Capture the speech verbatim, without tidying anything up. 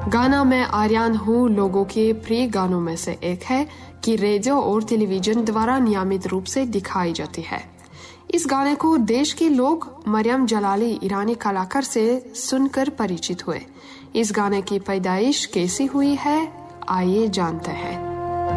गाना मैं आर्यन हूँ लोगों के प्रिय गानों में से एक है कि रेडियो और टेलीविजन द्वारा नियमित रूप से दिखाई जाती है। इस गाने को देश के लोग मरियम जलाली ईरानी कलाकार से सुनकर परिचित हुए। इस गाने की पैदाइश कैसी हुई है, आइए जानते हैं।